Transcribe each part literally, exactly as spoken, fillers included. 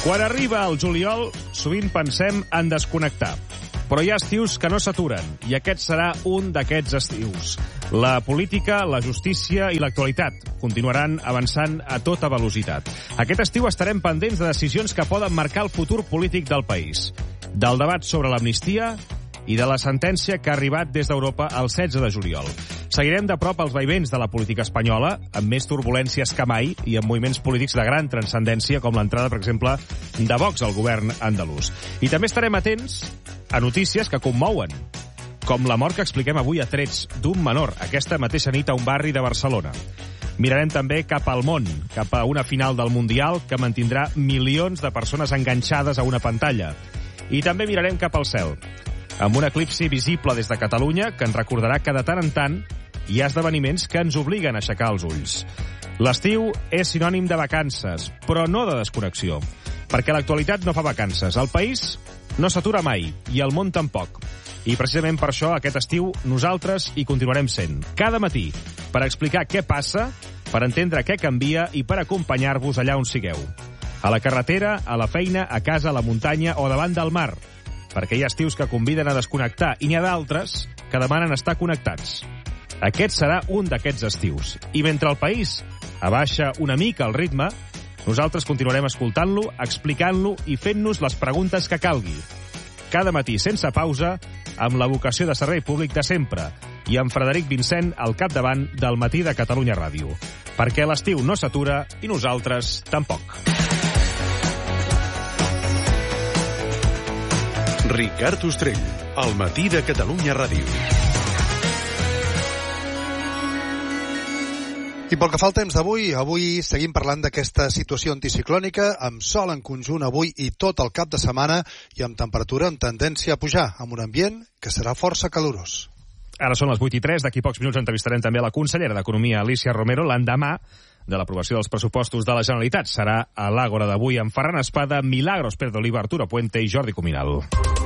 Quan arriba el juliol, sovint pensem en desconnectar. Però hi ha estius que no s'aturen, i aquest serà un d'aquests estius. La política, la justícia i l'actualitat continuaran avançant a tota velocitat. Aquest estiu estarem pendents de decisions que poden marcar el futur polític del país. Del debat sobre l'amnistia i de la sentència que ha arribat des d'Europa el setze de juliol. Seguirem de prop els vaivents de la política espanyola, amb més turbulències que mai i amb moviments polítics de gran transcendència, com l'entrada, per exemple, de Vox al govern andalús. I també estarem atents a notícies que commouen, com la mort que expliquem avui a trets d'un menor, aquesta mateixa nit a un barri de Barcelona. Mirarem també cap al món, cap a una final del Mundial que mantindrà milions de persones enganxades a una pantalla. I també mirarem cap al cel, amb un eclipsi visible des de Catalunya que ens recordarà que de tant en tant hi ha esdeveniments que ens obliguen a aixecar els ulls. L'estiu és sinònim de vacances, però no de desconnexió, perquè l'actualitat no fa vacances. El país no s'atura mai, i el món tampoc. I precisament per això, aquest estiu, nosaltres hi continuarem sent. Cada matí, per explicar què passa, per entendre què canvia i per acompanyar-vos allà on sigueu. A la carretera, a la feina, a casa, a la muntanya o davant del mar. Perquè hi ha estius que conviden a desconnectar i n'hi ha d'altres que demanen estar connectats. Aquest serà un d'aquests estius. I mentre el país abaixa una mica el ritme, nosaltres continuarem escoltant-lo, explicant-lo i fent-nos les preguntes que calgui. Cada matí, sense pausa, amb la vocació de servei públic de sempre i amb Frederic Vincent al capdavant del Matí de Catalunya Ràdio. Perquè l'estiu no s'atura i nosaltres tampoc. Ricard Ostrell, al Matí de Catalunya Ràdio. I pel que fa al temps d'avui, avui seguim parlant d'aquesta situació anticiclònica, amb sol en conjunt avui i tot el cap de setmana i amb temperatura amb tendència a pujar, amb un ambient que serà força calorós. Ara són les vuit i tres, d'aquí pocs minuts entrevistarem també a la consellera d'Economia, Alícia Romero, l'endemà de l'aprovació dels pressupostos de la Generalitat. Serà a l'Àgora d'avui amb Ferran Espada, Milagros Pérez d'Oliva, Arturo Puente i Jordi Cuminal.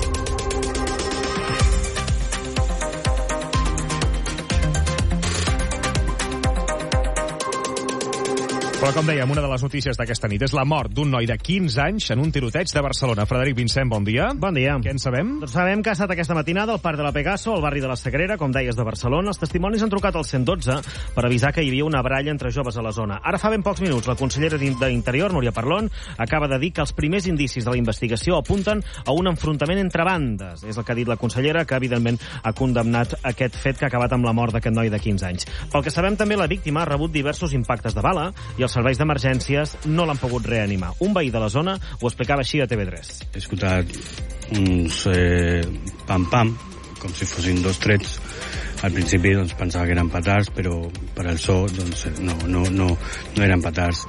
Però, com dèiem, una de les notícies d'aquesta nit és la mort d'un noi de quinze anys en un tiroteig de Barcelona. Frederic Vincent, bon dia. Bon dia. Què en sabem? Doncs sabem que ha estat aquesta matinada al Parc de la Pegaso, al barri de la Sagrera, com deies, de Barcelona. Els testimonis han trucat al cent dotze per avisar que hi havia una baralla entre joves a la zona. Ara fa ben pocs minuts, la consellera d'Interior, Núria Parlon, acaba de dir que els primers indicis de la investigació apunten a un enfrontament entre bandes. És el que ha dit la consellera, que evidentment ha condemnat aquest fet que ha acabat amb la mort d'aquest noi de quinze anys. Pel que sabem, també la víctima ha rebut diversos impactes de bala i els serveis d'emergència no l'han pogut reanimar. Un veí de la zona ho explicava així a T V tres. He escoltat uns eh, pam-pam, com si fossin dos trets. Al principi doncs, pensava que eren petards, però per al so doncs, no, no, no, no eren petards.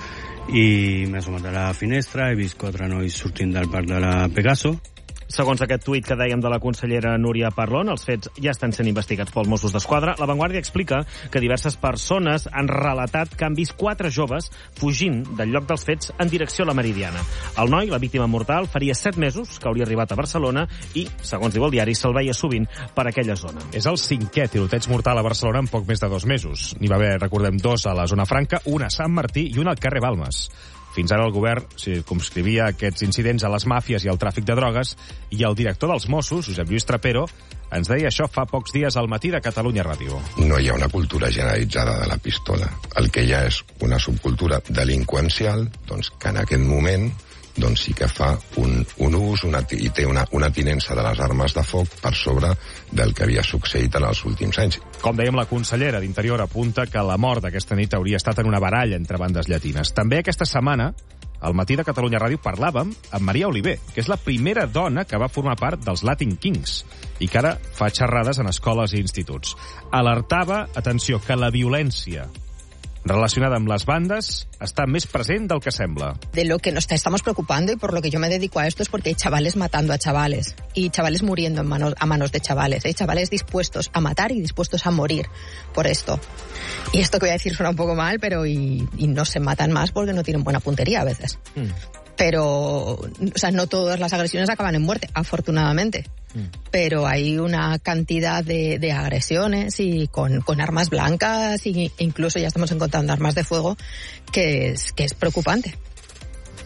I m'he assomat a la finestra, he vist quatre nois sortint del parc de la Pegaso. Segons aquest tuit que dèiem de la consellera Núria Parlon, els fets ja estan sent investigats pels Mossos d'Esquadra. La Vanguardia explica que diverses persones han relatat que han vist quatre joves fugint del lloc dels fets en direcció a la Meridiana. El noi, la víctima mortal, faria set mesos que hauria arribat a Barcelona i, segons diu el diari, se'l veia sovint per aquella zona. És el cinquè tiroteig mortal a Barcelona en poc més de dos mesos. N'hi va haver, recordem, dos a la zona franca, un a Sant Martí i un al carrer Balmes. Fins ara el govern circumscrivia aquests incidents a les màfies i al tràfic de drogues i el director dels Mossos, Josep Lluís Trapero, ens deia això fa pocs dies al Matí de Catalunya Ràdio. No hi ha una cultura generalitzada de la pistola. El que hi ha és una subcultura delinqüencial, doncs, que en aquest moment doncs sí que fa un, un ús una, i té una, una tinença de les armes de foc per sobre del que havia succeït en els últims anys. Com dèiem, la consellera d'Interior apunta que la mort d'aquesta nit hauria estat en una baralla entre bandes llatines. També aquesta setmana, al Matí de Catalunya Ràdio, parlàvem amb Maria Oliver, que és la primera dona que va formar part dels Latin Kings i que ara fa xerrades en escoles i instituts. Alertava, atenció, que la violència relacionada amb les bandes está más presente del que sembla. De lo que nos estamos preocupando y por lo que yo me dedico a esto es porque hay chavales matando a chavales y chavales muriendo en manos, a manos de chavales. Hay chavales dispuestos a matar y dispuestos a morir por esto. Y esto que voy a decir suena un poco mal, pero y, y no se matan más porque no tienen buena puntería a veces. Mm. Pero, o sea, no todas las agresiones acaban en muerte, afortunadamente. Mm. Pero hay una cantidad de, de agresiones y con, con armas blancas e incluso ya estamos encontrando armas de fuego que es, que es preocupante.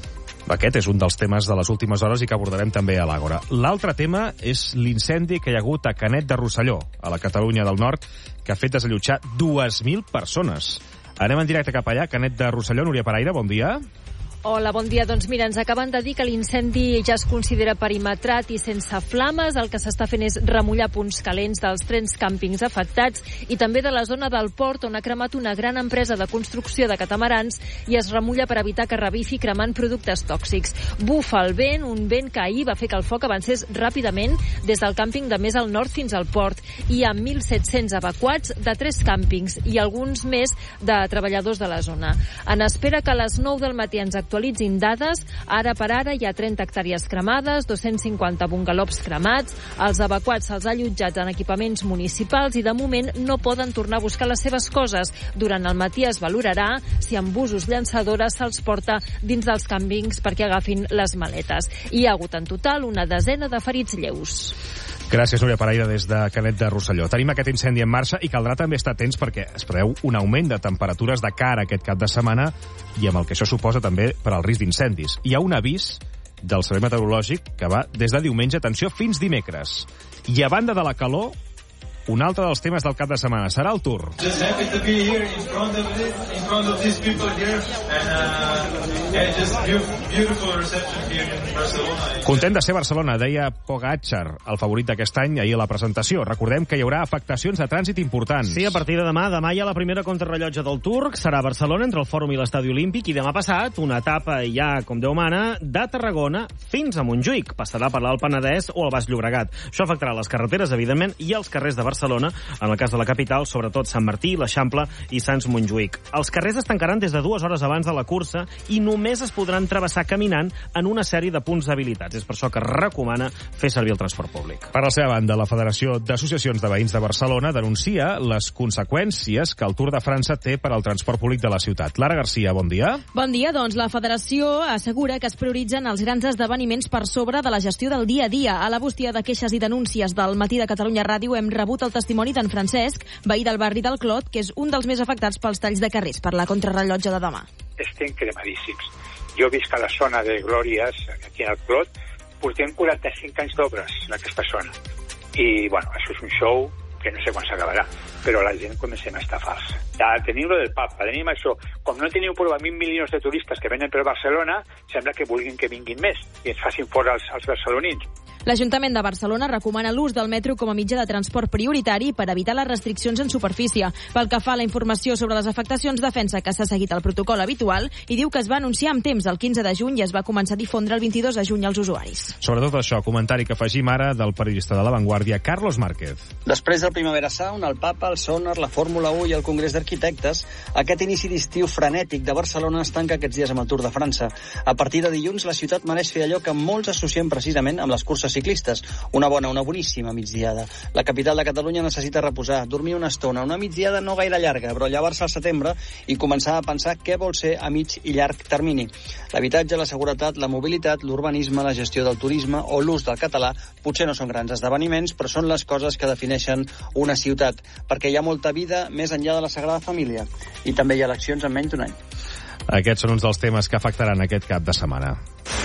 Aquest és un dels temes de les últimes hores i que abordarem també a l'Àgora. L'altre tema és l'incendi que hi ha hagut a Canet de Rosselló, a la Catalunya del Nord, que ha fet desallotjar dues mil persones. Anem en directe cap allà, Canet de Rosselló. Núria Paraire, bon dia. Hola, bon dia. Doncs mira, ens acaben de dir que l'incendi ja es considera perimetrat i sense flames. El que s'està fent és remullar punts calents dels trens càmpings afectats i també de la zona del port on ha cremat una gran empresa de construcció de catamarans i es remulla per evitar que revifi cremant productes tòxics. Bufa el vent, un vent que ahir va fer que el foc avancés ràpidament des del càmping de més al nord fins al port. Hi ha mil set-cents evacuats de tres càmpings i alguns més de treballadors de la zona. En espera que a les nou del matí ens actualitzin dades, ara per ara hi ha trenta hectàrees cremades, dos-cents cinquanta bungalows cremats, els evacuats se'ls ha allotjat en equipaments municipals i de moment no poden tornar a buscar les seves coses. Durant el matí es valorarà si amb busos llançadores se'ls porta dins dels càmpings perquè agafin les maletes. Hi ha hagut en total una desena de ferits lleus. Gràcies, Núria Paraire, des de Canet de Rosselló. Tenim aquest incendi en marxa i caldrà també estar atents perquè es preveu un augment de temperatures de cara a aquest cap de setmana i amb el que això suposa també per al risc d'incendis. Hi ha un avís del Servei Meteorològic que va des de diumenge, atenció, fins dimecres. I a banda de la calor, un altre dels temes del cap de setmana serà el Tour. Just happy to be here in front of this, in front of these people here, and uh, yeah, just beautiful reception here in Barcelona. Content de ser Barcelona, deia Pogačar, el favorit d'aquest any, ahir a la presentació. Recordem que hi haurà afectacions de trànsit importants. Sí, a partir de demà, demà hi ha la primera contrarrellotge del Tour, serà a Barcelona, entre el Fòrum i l'Estadi Olímpic, i demà passat una etapa ja, com Déu mana, de Tarragona fins a Montjuïc. Passarà per l'Alt Penedès o el Baix Llobregat. Això afectarà les carreteres, evidentment, i els carrers de Barcelona. Barcelona, en el cas de la capital, sobretot Sant Martí, l'Eixample i Sants Montjuïc. Els carrers es tancaran des de dues hores abans de la cursa i només es podran travessar caminant en una sèrie de punts habilitats. És per això que recomana fer servir el transport públic. Per la seva banda, la Federació d'Associacions de Veïns de Barcelona denuncia les conseqüències que el Tour de França té per al transport públic de la ciutat. Lara Garcia, bon dia. Bon dia, doncs la Federació assegura que es prioritzen els grans esdeveniments per sobre de la gestió del dia a dia. A la bústia de queixes i denúncies del Matí de Catalunya Ràdio hem rebut el testimoni d'en Francesc, veí del barri del Clot, que és un dels més afectats pels talls de carrers per la contrarrellotge de demà. Estem cremadíssims. Jo visc a la zona de Glòries, aquí al Clot, portem quaranta-cinc anys d'obres en aquesta zona. I, bueno, això és un show que no sé quan s'acabarà, però la gent comencem a estafar-se. Ja tenim lo del Papa, tenim això. Com no teniu prova mil milions de turistes que venen per Barcelona, sembla que vulguin que vinguin més i ens facin fora els, els barcelonins. L'Ajuntament de Barcelona recomana l'ús del metro com a mitjà de transport prioritari per evitar les restriccions en superfície. Pel que fa a la informació sobre les afectacions, defensa que s'ha seguit el protocol habitual i diu que es va anunciar amb temps el quinze de juny i es va començar a difondre el vint-i-dos de juny als usuaris. Sobretot això, comentari que afegim ara del periodista de La Vanguardia, Carlos Márquez. Després del Primavera Sound, el Papa, el Sonar, la Fórmula u i el Congrés d'Arquitectes, aquest inici d'estiu frenètic de Barcelona es tanca aquests dies amb el Tour de França. A partir de dilluns, la ciutat mereix fer allò que molts associem precisament amb les curses ciclistes, una bona, una boníssima migdiada. La capital de Catalunya necessita reposar, dormir una estona, una migdiada no gaire llarga, però llevar-se al setembre i començar a pensar què vol ser a mig i llarg termini. L'habitatge, la seguretat, la mobilitat, l'urbanisme, la gestió del turisme o l'ús del català potser no són grans esdeveniments, però són les coses que defineixen una ciutat, perquè hi ha molta vida més enllà de la Sagrada Família. I també hi ha eleccions en menys d'un any. Aquests són uns dels temes que afectaran aquest cap de setmana.